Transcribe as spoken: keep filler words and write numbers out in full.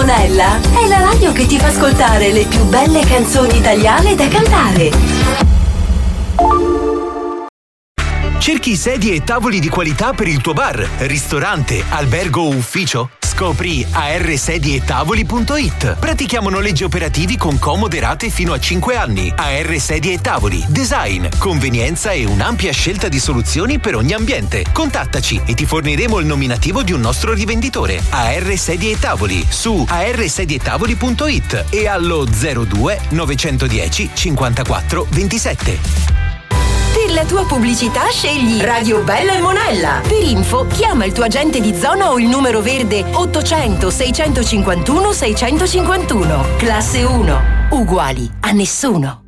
Monella è la radio che ti fa ascoltare le più belle canzoni italiane da cantare. Cerchi sedie e tavoli di qualità per il tuo bar, ristorante, albergo o ufficio? Scopri a r sedie e tavoli punto it. Pratichiamo noleggi operativi con comode rate fino a cinque anni. A R Sedie e Tavoli. Design, convenienza e un'ampia scelta di soluzioni per ogni ambiente. Contattaci e ti forniremo il nominativo di un nostro rivenditore. A R Sedie e Tavoli su a r sedie e tavoli punto it e allo zero due novecentodieci cinquantaquattro ventisette. Per la tua pubblicità scegli Radio Bella e Monella. Per info chiama il tuo agente di zona o il numero verde ottocento seicentocinquantuno seicentocinquantuno. Classe uno. Uguali a nessuno.